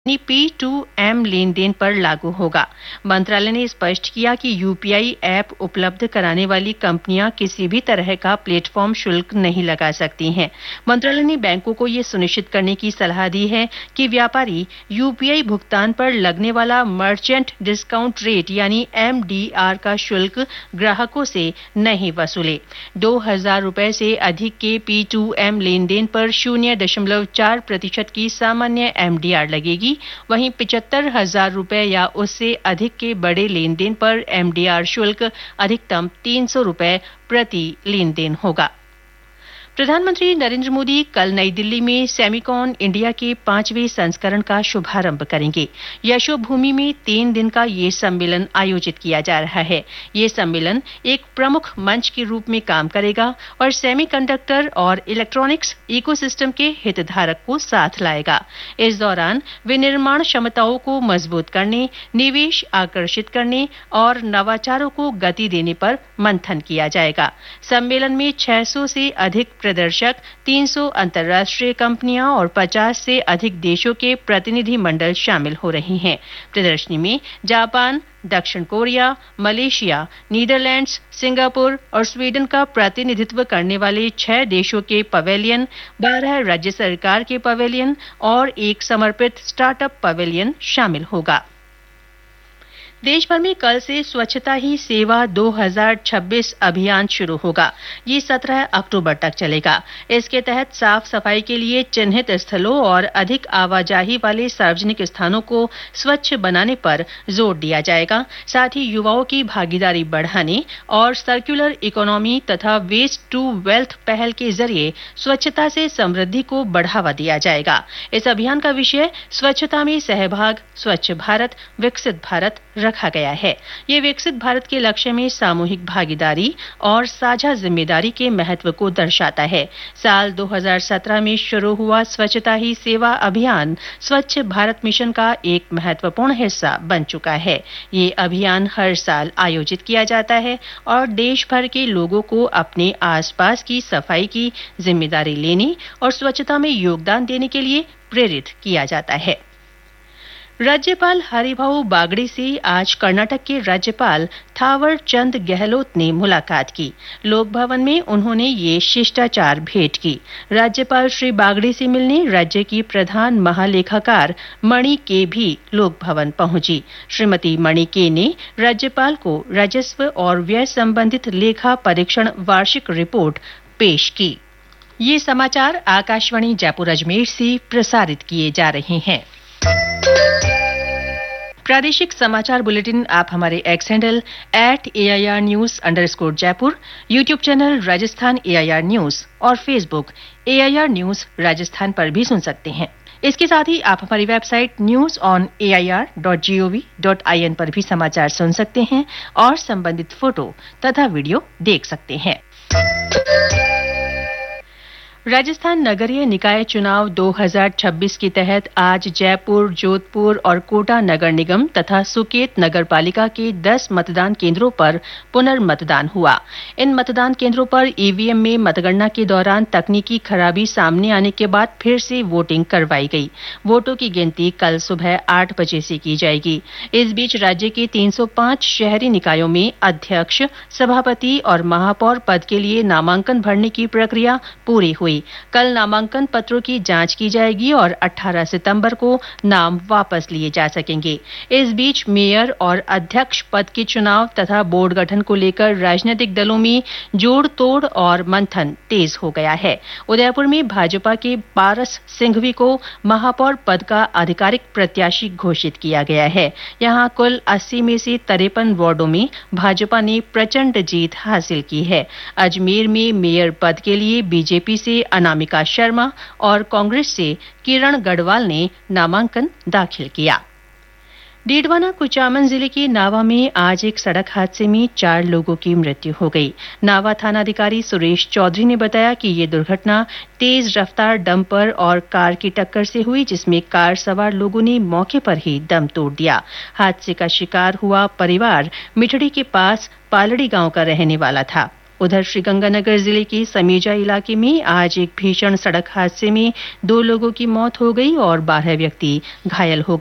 P2M लेन then पर लागू होगा। मंत्रालय ने स्पष्ट किया कि यूपीआई ऐप उपलब्ध कराने वाली कंपनियां किसी भी तरह का प्लेटफॉर्म शुल्क नहीं लगा सकती हैं। मंत्रालय ने बैंकों को यह सुनिश्चित करने की सलाह दी है कि व्यापारी यूपीआई भुगतान पर लगने वाला मर्चेंट डिस्काउंट रेट यानी MDR का शुल्क ग्राहकों से नहीं वसूले। 2,000 रुपए से अधिक के P2M लेन देन पर 0.4% की सामान्य MDR लगेगी। वहीं 75,000 रुपए या उससे अधिक के बड़े लेन देन पर MDR शुल्क अधिकतम 300 रुपए प्रति लेन देन होगा। प्रधानमंत्री नरेंद्र मोदी कल नई दिल्ली में सेमिकॉन इंडिया के 5वें संस्करण का शुभारंभ करेंगे। यशोभूमि में 3 दिन का ये सम्मेलन आयोजित किया जा रहा है। ये सम्मेलन एक प्रमुख मंच के रूप में काम करेगा और सेमीकंडक्टर और इलेक्ट्रॉनिक्स इकोसिस्टम के हितधारक को साथ लाएगा। इस दौरान विनिर्माण क्षमताओं को मजबूत करने, निवेश आकर्षित करने और नवाचारों को गति देने पर मंथन किया जाएगा। सम्मेलन में 600 से अधिक प्रदर्शक, 300 अंतर्राष्ट्रीय कंपनियां और 50 से अधिक देशों के प्रतिनिधि मंडल शामिल हो रहे हैं। प्रदर्शनी में जापान, दक्षिण कोरिया, मलेशिया, नीदरलैंड्स, सिंगापुर और स्वीडन का प्रतिनिधित्व करने वाले 6 देशों के पवेलियन, 12 राज्य सरकार के पवेलियन और एक समर्पित स्टार्टअप पवेलियन शामिल होगा। देश भर में कल से स्वच्छता ही सेवा 2026 अभियान शुरू होगा। ये 17 अक्टूबर तक चलेगा। इसके तहत साफ सफाई के लिए चिन्हित स्थलों और अधिक आवाजाही वाले सार्वजनिक स्थानों को स्वच्छ बनाने पर जोर दिया जाएगा। साथ ही युवाओं की भागीदारी बढ़ाने और सर्कुलर इकोनॉमी तथा वेस्ट टू वेल्थ पहल के जरिए स्वच्छता से समृद्धि को बढ़ावा दिया जाएगा। इस अभियान का विषय स्वच्छता में सहभाग, स्वच्छ भारत, विकसित भारत रखा गया है। ये विकसित भारत के लक्ष्य में सामूहिक भागीदारी और साझा जिम्मेदारी के महत्व को दर्शाता है। साल 2017 में शुरू हुआ स्वच्छता ही सेवा अभियान स्वच्छ भारत मिशन का एक महत्वपूर्ण हिस्सा बन चुका है। ये अभियान हर साल आयोजित किया जाता है और देश भर के लोगों को अपने आसपास की सफाई की जिम्मेदारी लेने और स्वच्छता में योगदान देने के लिए प्रेरित किया जाता है। राज्यपाल हरिभाऊ बागड़े से आज कर्नाटक के राज्यपाल थावर चंद गहलोत ने मुलाकात की। लोक भवन में उन्होंने ये शिष्टाचार भेंट की। राज्यपाल श्री बागड़े से मिलने राज्य की प्रधान महालेखाकार मणि के भी लोक भवन पहुंची। श्रीमती मणि के ने राज्यपाल को राजस्व और व्यय संबंधित लेखा परीक्षण वार्षिक रिपोर्ट पेश की। ये समाचार आकाशवाणी जयपुर अजमेर से प्रसारित किए जा रहे हैं। प्रादेशिक समाचार बुलेटिन आप हमारे x handle @AIR News_ Jaipur, YouTube channel Rajasthan AIR news और फेसबुक AIR न्यूज राजस्थान पर भी सुन सकते हैं। इसके साथ ही आप हमारी वेबसाइट newsonair.gov.in पर भी समाचार सुन सकते हैं और संबंधित फोटो तथा वीडियो देख सकते हैं। राजस्थान नगरीय निकाय चुनाव 2026 के तहत आज जयपुर, जोधपुर और कोटा नगर निगम तथा सुकेत नगर पालिका के 10 मतदान केंद्रों पर पुनर्मतदान हुआ। इन मतदान केंद्रों पर ईवीएम में मतगणना के दौरान तकनीकी खराबी सामने आने के बाद फिर से वोटिंग करवाई गई। वोटों की गिनती कल सुबह 8 बजे से की जाएगी। इस बीच राज्य के 305 शहरी निकायों में अध्यक्ष, सभापति और महापौर पद के लिए नामांकन भरने की प्रक्रिया पूरी हुई। कल नामांकन पत्रों की जांच की जाएगी और 18 सितंबर को नाम वापस लिए जा सकेंगे। इस बीच मेयर और अध्यक्ष पद के चुनाव तथा बोर्ड गठन को लेकर राजनीतिक दलों में जोड़ तोड़ और मंथन तेज हो गया है। उदयपुर में भाजपा के पारस सिंघवी को महापौर पद का आधिकारिक प्रत्याशी घोषित किया गया है। यहां कुल 80 में से 53 वार्डों में भाजपा ने प्रचंड जीत हासिल की है। अजमेर में मेयर पद के लिए बीजेपी से अनामिका शर्मा और कांग्रेस से किरण गढ़वाल ने नामांकन दाखिल किया। डीडवाना कुचामन जिले के नावा में आज एक सड़क हादसे में 4 लोगों की मृत्यु हो गई। नावा थानाधिकारी सुरेश चौधरी ने बताया कि ये दुर्घटना तेज रफ्तार डंपर और कार की टक्कर से हुई, जिसमें कार सवार लोगों ने मौके पर ही दम तोड़ दिया। हादसे का शिकार हुआ परिवार मिठड़ी के पास पालड़ी गांव का रहने वाला था। उधर श्रीगंगानगर जिले के समीजा इलाके में आज एक भीषण सड़क हादसे में 2 लोगों की मौत हो गई और 12 व्यक्ति घायल हो गए।